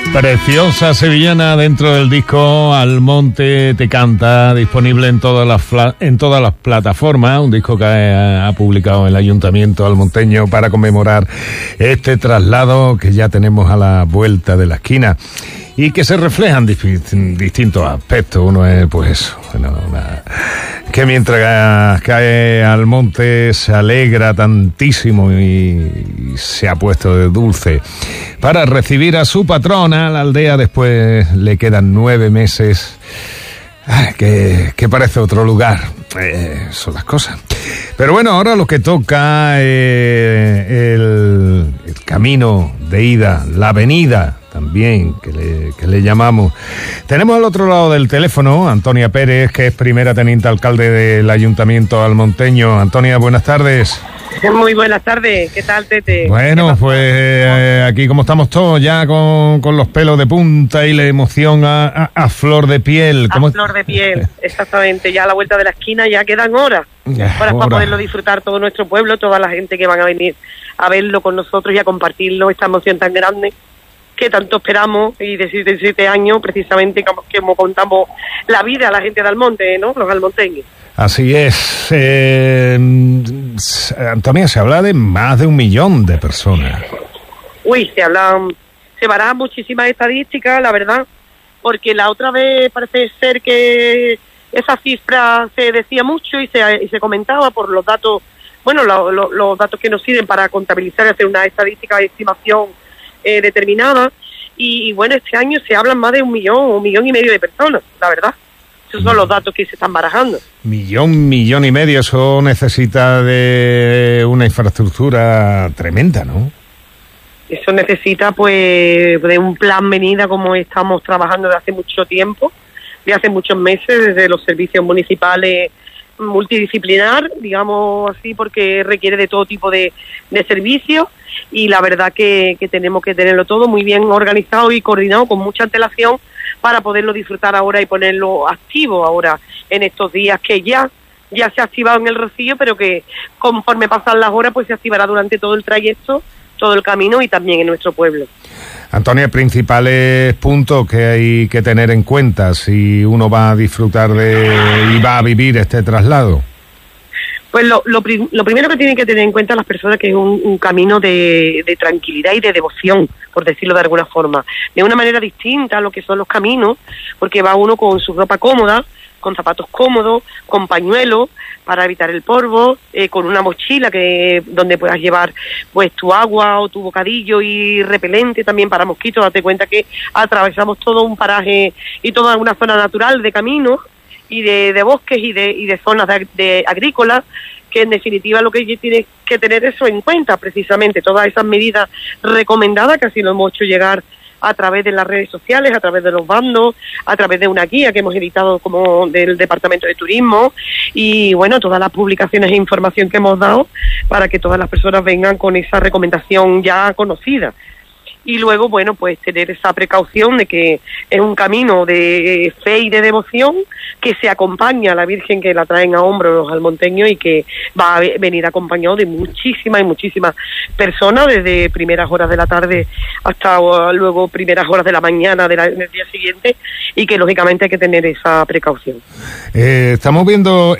Preciosa sevillana dentro del disco Almonte te canta, disponible en todas las plataformas, un disco que ha publicado el Ayuntamiento almonteño para conmemorar este traslado que ya tenemos a la vuelta de la esquina y que se reflejan distintos aspectos. Uno es pues eso, que mientras cae Almonte se alegra tantísimo y se ha puesto de dulce para recibir a su patrona. La aldea después le quedan 9 meses, que parece otro lugar. Son las cosas. Pero bueno, ahora lo que toca el camino de ida, la avenida también, que le llamamos. Tenemos al otro lado del teléfono Antonia Pérez, que es primera teniente alcalde del Ayuntamiento almonteño. Antonia, buenas tardes. Muy buenas tardes, ¿qué tal, Tete? Bueno, pues aquí como estamos todos ya con los pelos de punta y la emoción a flor de piel. A flor de piel, exactamente, ya a la vuelta de la esquina ya quedan horas para poderlo disfrutar todo nuestro pueblo, toda la gente que van a venir a verlo con nosotros y a compartirlo, esta emoción tan grande que tanto esperamos, y de 7 años precisamente como contamos la vida a la gente de Almonte, ¿no? Los almonteños. Así es. Antonia, se habla de más de 1 millón de personas. Uy, se barajan muchísimas estadísticas, la verdad, porque la otra vez parece ser que esa cifra se decía mucho y se comentaba por los datos, bueno, los datos que nos sirven para contabilizar y hacer una estadística de estimación determinada, y bueno, este año se hablan más de 1 millón y medio de personas, la verdad. Esos son los datos que se están barajando. Millón y medio, eso necesita de una infraestructura tremenda, ¿no? Eso necesita, pues, de un plan venida como estamos trabajando desde hace mucho tiempo, de hace muchos meses, desde los servicios municipales multidisciplinar, digamos así, porque requiere de todo tipo de servicios, y la verdad que tenemos que tenerlo todo muy bien organizado y coordinado con mucha antelación para poderlo disfrutar ahora y ponerlo activo ahora en estos días que ya se ha activado en el Rocío, pero que conforme pasan las horas pues se activará durante todo el trayecto, todo el camino y también en nuestro pueblo. Antonia, principales puntos que hay que tener en cuenta si uno va a disfrutar y va a vivir este traslado. Pues lo primero que tienen que tener en cuenta las personas que es un camino de tranquilidad y de devoción, por decirlo de alguna forma, de una manera distinta a lo que son los caminos, porque va uno con su ropa cómoda, con zapatos cómodos, con pañuelos para evitar el polvo, con una mochila donde puedas llevar pues tu agua o tu bocadillo y repelente también para mosquitos. Date cuenta que atravesamos todo un paraje y toda una zona natural de caminos y de bosques y de zonas de agrícolas, que en definitiva lo que tienes que tener eso en cuenta, precisamente todas esas medidas recomendadas, que así lo hemos hecho llegar a través de las redes sociales, a través de los bandos, a través de una guía que hemos editado como del Departamento de Turismo, y bueno, todas las publicaciones e información que hemos dado para que todas las personas vengan con esa recomendación ya conocida. Y luego, bueno, pues tener esa precaución de que es un camino de fe y de devoción, que se acompaña a la Virgen, que la traen a hombros los almonteños, y que va a venir acompañado de muchísimas personas, desde primeras horas de la tarde hasta luego primeras horas de la mañana del día siguiente, y que lógicamente hay que tener esa precaución. Estamos viendo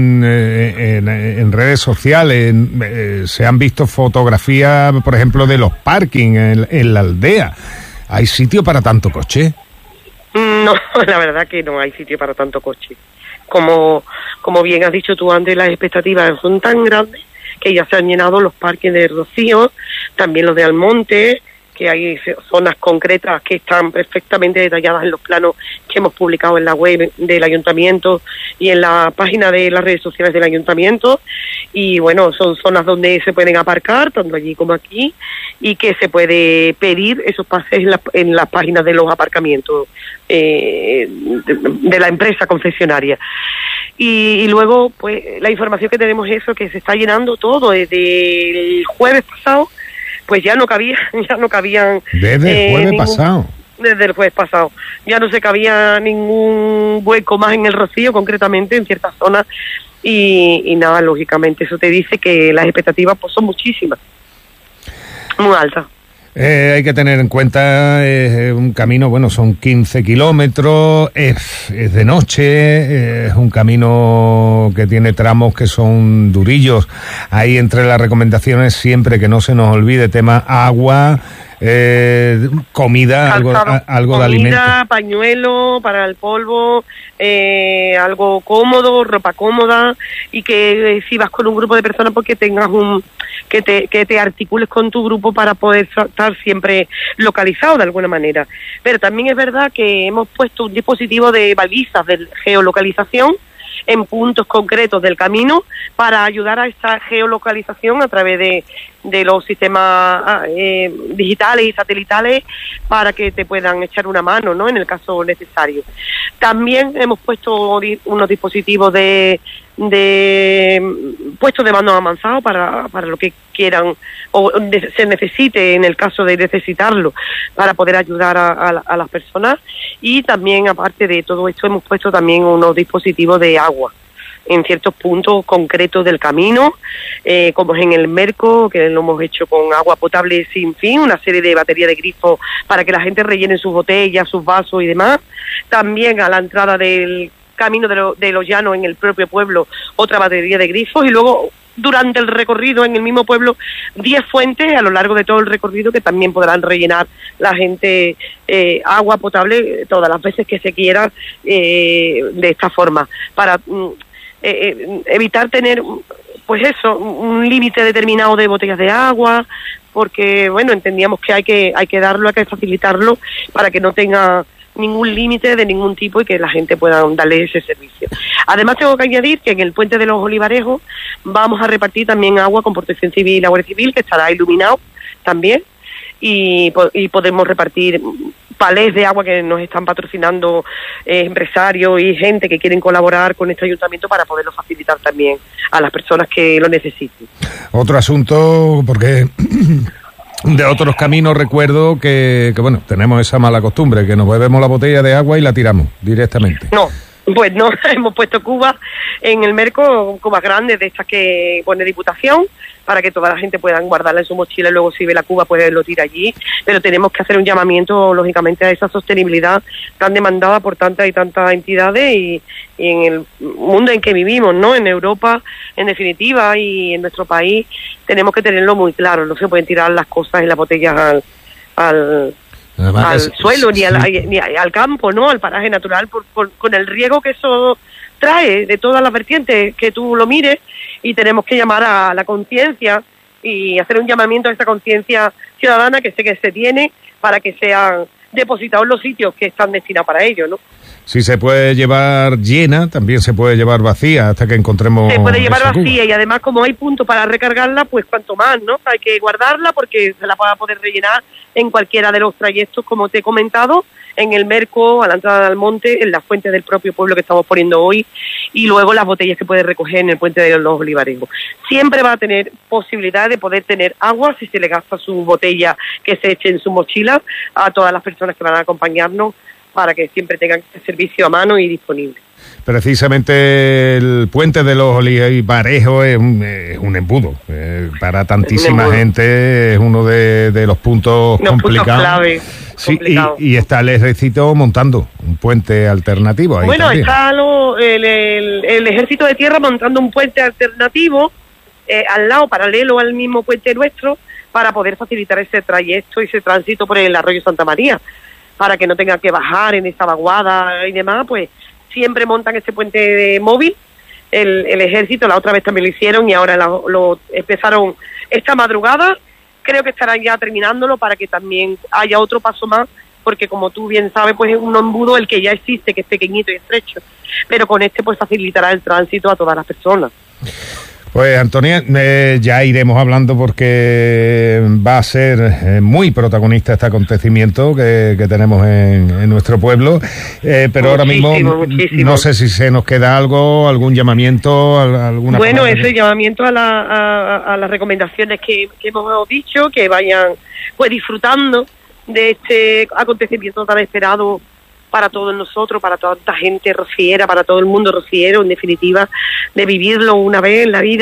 en redes sociales, se han visto fotografías, por ejemplo, de los parkings en la aldea. ¿Hay sitio para tanto coche? No, la verdad que no hay sitio para tanto coche. Como bien has dicho tú antes, las expectativas son tan grandes que ya se han llenado los parques de Rocío, también los de Almonte, que hay zonas concretas que están perfectamente detalladas en los planos que hemos publicado en la web del Ayuntamiento y en la página de las redes sociales del Ayuntamiento, y bueno, son zonas donde se pueden aparcar, tanto allí como aquí, y que se puede pedir esos pases en las páginas de los aparcamientos de la empresa concesionaria. Y luego, pues, la información que tenemos es eso, que se está llenando todo. Desde el jueves pasado, pues ya no cabían... Desde el jueves pasado. Desde el jueves pasado. Ya no se cabía ningún hueco más en el Rocío, concretamente en ciertas zonas, y nada, lógicamente eso te dice que las expectativas pues son muchísimas, muy altas. Hay que tener en cuenta un camino, bueno, son 15 kilómetros, es de noche, es un camino que tiene tramos que son durillos. Ahí entre las recomendaciones siempre que no se nos olvide tema agua, comida, algo de alimento. Comida, pañuelo para el polvo, algo cómodo, ropa cómoda, y que si vas con un grupo de personas porque tengas que te articules con tu grupo para poder estar siempre localizado de alguna manera. Pero también es verdad que hemos puesto un dispositivo de balizas de geolocalización en puntos concretos del camino para ayudar a esa geolocalización a través de los sistemas digitales y satelitales para que te puedan echar una mano, ¿no?, en el caso necesario. También hemos puesto unos dispositivos puestos de mando avanzado para lo que quieran o se necesite en el caso de necesitarlo para poder ayudar a las personas. Y también, aparte de todo esto, hemos puesto también unos dispositivos de agua en ciertos puntos concretos del camino, como es en el Merco, que lo hemos hecho con agua potable sin fin, una serie de baterías de grifos para que la gente rellene sus botellas, sus vasos y demás. También a la entrada del camino de los llanos en el propio pueblo, otra batería de grifos, y luego durante el recorrido en el mismo pueblo 10 fuentes a lo largo de todo el recorrido que también podrán rellenar la gente agua potable todas las veces que se quiera, de esta forma, para evitar tener, pues eso, un límite determinado de botellas de agua, porque bueno, entendíamos que hay que darlo, hay que facilitarlo para que no tenga ningún límite de ningún tipo y que la gente pueda darle ese servicio. Además, tengo que añadir que en el Puente de los Olivarejos vamos a repartir también agua con Protección Civil y la Guardia Civil, que estará iluminado también, y podemos repartir palés de agua que nos están patrocinando empresarios y gente que quieren colaborar con este ayuntamiento para poderlo facilitar también a las personas que lo necesiten. Otro asunto, porque de otros caminos recuerdo que bueno, tenemos esa mala costumbre, que nos bebemos la botella de agua y la tiramos directamente. No, pues no, hemos puesto cubas en el Merco, cubas grandes de estas que pone Diputación, para que toda la gente pueda guardarla en su mochila y luego si ve la cuba pues lo tira allí, pero tenemos que hacer un llamamiento lógicamente a esa sostenibilidad tan demandada por tantas y tantas entidades y en el mundo en que vivimos, ¿no?, en Europa en definitiva, y en nuestro país tenemos que tenerlo muy claro. No se pueden tirar las cosas en las botellas al suelo, ni al campo, ¿no?, al paraje natural, con el riesgo que eso trae de todas las vertientes, que tú lo mires, y tenemos que llamar a la conciencia y hacer un llamamiento a esa conciencia ciudadana que sé que se tiene para que sean depositados los sitios que están destinados para ello, ¿no? Si se puede llevar llena, también se puede llevar vacía hasta que encontremos. Se puede llevar vacía, y además como hay puntos para recargarla, pues cuanto más, ¿no? Hay que guardarla porque se la va a poder rellenar en cualquiera de los trayectos, como te he comentado, en el Merco, a la entrada del monte, en las fuentes del propio pueblo que estamos poniendo hoy, y luego las botellas que puede recoger en el Puente de los Olivarejos. Siempre va a tener posibilidad de poder tener agua si se le gasta su botella que se eche en su mochila a todas las personas que van a acompañarnos, para que siempre tengan el servicio a mano y disponible. Precisamente el Puente de los Olivarejos es un embudo. Para tantísima gente es uno de los puntos complicados. Puntos clave. Sí, y está el ejército montando un puente alternativo. Ahí bueno, también está el ejército de tierra montando un puente alternativo al lado, paralelo al mismo puente nuestro, para poder facilitar ese trayecto y ese tránsito por el arroyo Santa María, para que no tengan que bajar en esa vaguada y demás. Pues siempre montan ese puente móvil, el ejército. La otra vez también lo hicieron y ahora lo empezaron esta madrugada. Creo que estarán ya terminándolo para que también haya otro paso más, porque como tú bien sabes, pues es un embudo el que ya existe, que es pequeñito y estrecho, pero con este pues facilitará el tránsito a todas las personas. Pues Antonia, ya iremos hablando porque va a ser muy protagonista este acontecimiento que tenemos en nuestro pueblo, pero ahora mismo no sé si se nos queda algo, algún llamamiento, alguna. Bueno, ese llamamiento a las recomendaciones que hemos dicho, que vayan pues disfrutando de este acontecimiento tan esperado para todos nosotros, para toda esta gente rociera, para todo el mundo rociero, en definitiva, de vivirlo una vez en la vida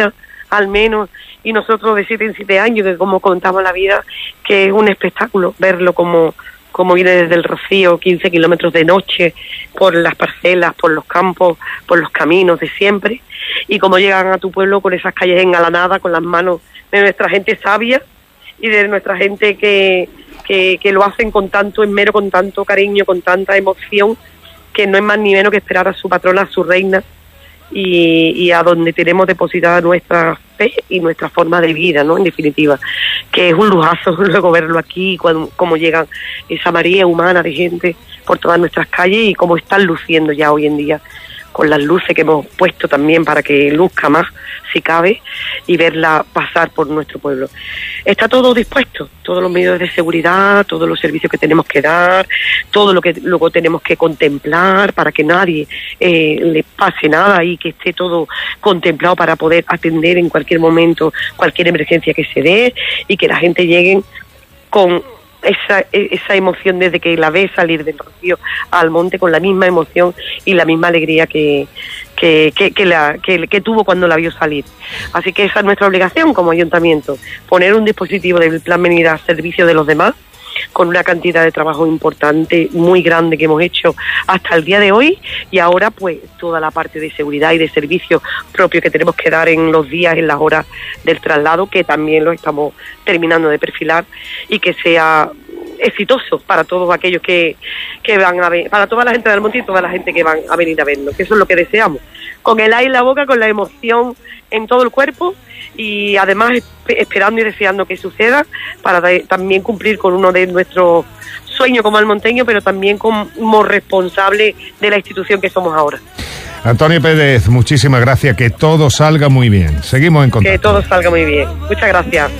al menos, y nosotros de 7 en 7 años, que como contamos la vida, que es un espectáculo verlo como viene desde el Rocío, 15 kilómetros de noche, por las parcelas, por los campos, por los caminos de siempre, y cómo llegan a tu pueblo con esas calles engalanadas, con las manos de nuestra gente sabia y de nuestra gente que lo hacen con tanto esmero, con tanto cariño, con tanta emoción, que no es más ni menos que esperar a su patrona, a su reina, y a donde tenemos depositada nuestra fe y nuestra forma de vida, ¿no? En definitiva, que es un lujazo luego verlo aquí, cómo llegan esa marea humana de gente por todas nuestras calles y cómo están luciendo ya hoy en día con las luces que hemos puesto también para que luzca más, si cabe, y verla pasar por nuestro pueblo. Está todo dispuesto, todos los medios de seguridad, todos los servicios que tenemos que dar, todo lo que luego tenemos que contemplar para que nadie le pase nada y que esté todo contemplado para poder atender en cualquier momento cualquier emergencia que se dé y que la gente llegue con esa emoción desde que la ve salir del Rocío al monte, con la misma emoción y la misma alegría que tuvo cuando la vio salir. Así que esa es nuestra obligación como ayuntamiento, poner un dispositivo del Plan Venida a servicio de los demás, con una cantidad de trabajo importante, muy grande, que hemos hecho hasta el día de hoy, y ahora pues toda la parte de seguridad y de servicio propio que tenemos que dar en los días, en las horas del traslado, que también lo estamos terminando de perfilar, y que sea exitoso para todos aquellos que van a ver, para toda la gente del monte y toda la gente que van a venir a verlo, que eso es lo que deseamos, con el aire en la boca, con la emoción en todo el cuerpo, y además esperando y deseando que suceda para también cumplir con uno de nuestros sueños como almonteño, pero también como responsable de la institución que somos ahora. Antonio Pérez, muchísimas gracias, que todo salga muy bien. Seguimos en contacto. Que todo salga muy bien. Muchas gracias.